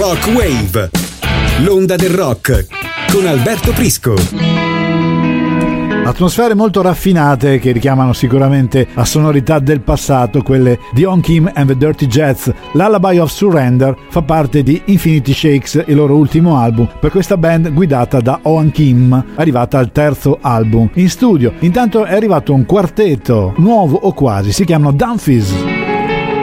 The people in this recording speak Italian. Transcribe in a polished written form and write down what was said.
Rock Wave, l'onda del rock con Alberto Prisco. Atmosfere molto raffinate che richiamano sicuramente a sonorità del passato, quelle di On Kim and the Dirty Jets. Lullaby of Surrender fa parte di Infinity Shakes, il loro ultimo album, per questa band guidata da On Kim, arrivata al terzo album. In studio intanto è arrivato un quartetto nuovo o quasi, si chiamano Dumfries.